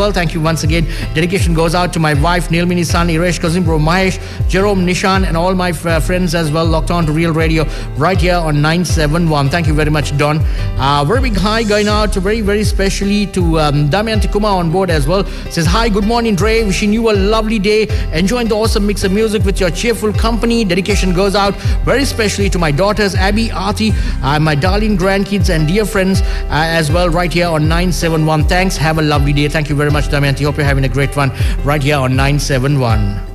well. Thank you once again. Dedication goes out to my wife, Nilmini son, Iresh, cousin bro Mahesh, Jerome, Nishan, and all my friends as well, locked on to Real Radio right here on 971. Thank you very much, Don. Very big hi going out very, very specially to Damayanti Kumar on board as well. Says, hi, good morning, Dre. Wishing you a lovely day. Enjoying the awesome mix of music with your cheerful company. Dedication goes out very specially to my daughters, Abby, Aarti, my darling grandkids and dear friends as well right here on 971. Thanks. Have a lovely day. Thank you very much, Damayanti. Hope you're having a great one right here on 971.